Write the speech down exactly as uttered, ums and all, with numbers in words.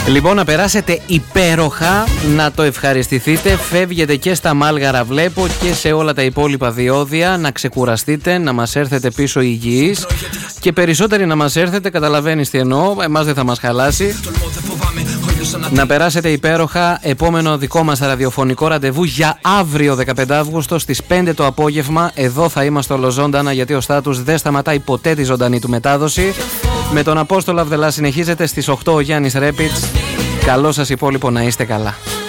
Λοιπόν, να περάσετε υπέροχα, να το ευχαριστηθείτε. Φεύγετε και στα Μάλγαρα, βλέπω, και σε όλα τα υπόλοιπα διόδια. Να ξεκουραστείτε, να μας έρθετε πίσω υγιείς. Και περισσότεροι να μας έρθετε, καταλαβαίνεις τι εννοώ. Εμάς δεν θα μας χαλάσει. Να περάσετε υπέροχα. Επόμενο δικό μας ραδιοφωνικό ραντεβού για αύριο δεκαπέντε Αυγούστου στις πέντε το απόγευμα. Εδώ θα είμαστε ολοζώντανα, γιατί ο Στάτους δεν σταματάει ποτέ τη ζωντανή του μετάδοση. Με τον Απόστολο Αυδελά συνεχίζεται στις οκτώ ο Γιάννης Ρέπιτς. Καλό σας υπόλοιπο, να είστε καλά.